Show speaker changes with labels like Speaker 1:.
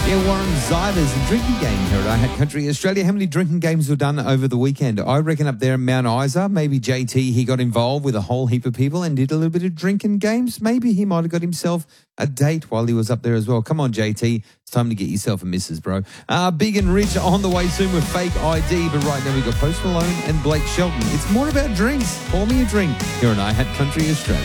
Speaker 1: Yeah, Warren Ziders, a drinking game here at I Hat Country Australia. How many drinking games were done over the weekend? I reckon up there in Mount Isa, maybe JT, he got involved with a whole heap of people and did a little bit of drinking games. Maybe he might have got himself a date while he was up there as well. Come on, JT. It's time to get yourself a missus, bro. Big and Rich on the way soon with Fake ID. But right now we've got Post Malone and Blake Shelton. It's more about drinks. Pour me a drink here on I Hat Country Australia.